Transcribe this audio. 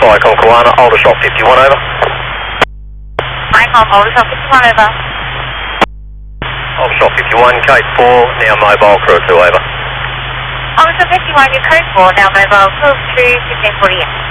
Icon Koana, Aldershot 51 over. Icon Aldershot 51 over. Aldershot 51, Kate 4, now mobile, crew 2 over. Aldershot 51, your code 4, now mobile, crew 2, 1548.